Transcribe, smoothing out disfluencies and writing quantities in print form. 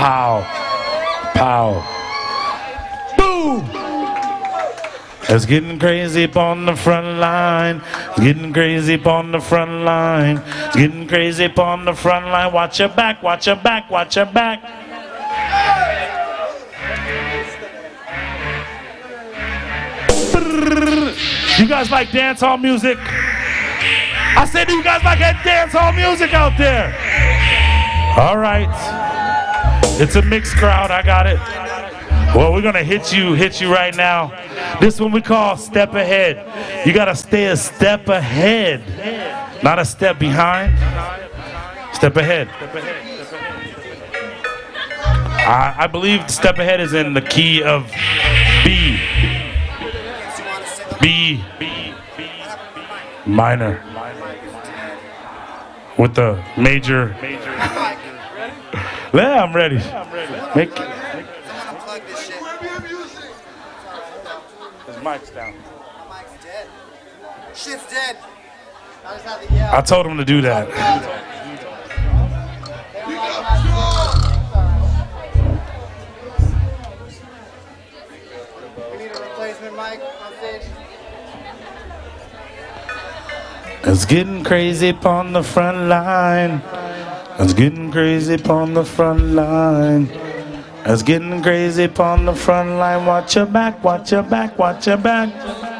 Pow. Pow. Boom. It's getting crazy upon the front line. It's getting crazy upon the front line. It's getting crazy upon the front line. Watch your back, watch your back, watch your back. You guys like dance hall music? I said, do you guys like that dance hall music out there? All right. It's a mixed crowd, I got it. Well, we're gonna hit you right now. This one we call step ahead. You gotta stay a step ahead, not a step behind. Step ahead. I believe step ahead is in the key of B. B minor with the major. Yeah, I'm ready. Make his mic's down. Mic's dead. Shit's dead. I told him to do that. We need a replacement mic on stage. It's getting crazy upon the front line. It's getting crazy upon the front line. It's getting crazy upon the front line. Watch your back, watch your back, watch your back.